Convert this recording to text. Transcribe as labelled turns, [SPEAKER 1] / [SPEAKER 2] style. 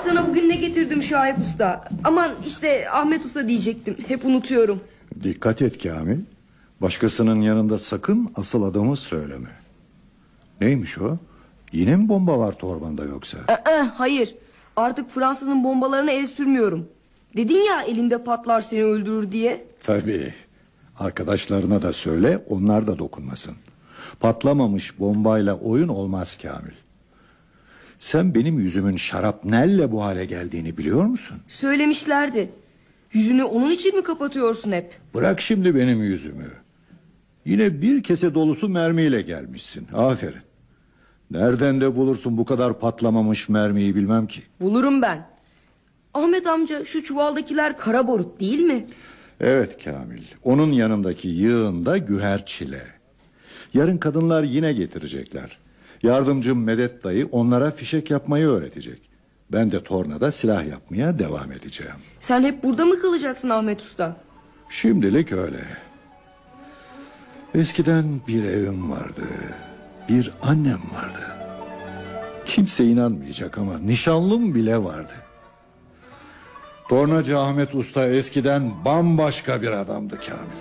[SPEAKER 1] sana bugün ne getirdim Şahip Usta? Aman işte Ahmet Usta diyecektim. Hep unutuyorum.
[SPEAKER 2] Dikkat et Kamil. Başkasının yanında sakın asıl adamı söyleme. Neymiş o? Yine mi bomba var torbanda yoksa?
[SPEAKER 1] Hayır. Artık Fransız'ın bombalarına el sürmüyorum. Dedin ya elinde patlar seni öldürür diye.
[SPEAKER 2] Tabii. Arkadaşlarına da söyle, onlar da dokunmasın. Patlamamış bombayla oyun olmaz Kamil. Sen benim yüzümün şarapnelle bu hale geldiğini biliyor musun?
[SPEAKER 1] Söylemişlerdi. Yüzünü onun için mi kapatıyorsun hep?
[SPEAKER 2] Bırak şimdi benim yüzümü. Yine bir kese dolusu mermiyle gelmişsin. Aferin. Nereden de bulursun bu kadar patlamamış mermiyi bilmem ki.
[SPEAKER 1] Bulurum ben. Ahmet amca, şu çuvaldakiler kara barut değil mi?
[SPEAKER 2] Evet Kamil. Onun yanındaki yığında güherçile. Yarın kadınlar yine getirecekler. Yardımcım Medet dayı onlara fişek yapmayı öğretecek. Ben de tornada silah yapmaya devam edeceğim.
[SPEAKER 1] Sen hep burada mı kalacaksın Ahmet Usta?
[SPEAKER 2] Şimdilik öyle. Eskiden bir evim vardı. Bir annem vardı. Kimse inanmayacak ama nişanlım bile vardı. Tornacı Ahmet Usta eskiden bambaşka bir adamdı Kamil.